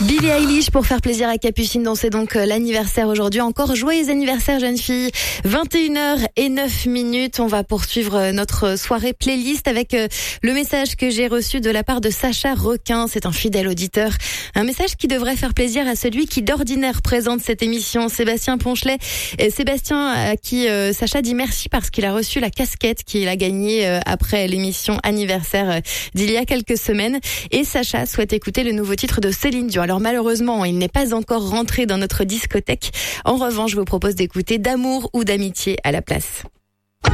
Billie Eilish pour faire plaisir à Capucine, dont c'est donc l'anniversaire aujourd'hui. Encore joyeux anniversaire, jeune fille. 21h09. On va poursuivre notre soirée playlist avec le message que j'ai reçu de la part de Sacha Requin. C'est un fidèle auditeur. Un message qui devrait faire plaisir à celui qui d'ordinaire présente cette émission, Sébastien Ponchelet. Sébastien, à qui Sacha dit merci parce qu'il a reçu la casquette qu'il a gagnée après l'émission anniversaire d'il y a quelques semaines. Et Sacha souhaite écouter le nouveau titre de Céline Dion. Alors malheureusement, il n'est pas encore rentré dans notre discothèque. En revanche, je vous propose d'écouter D'amour ou d'amitié à la place.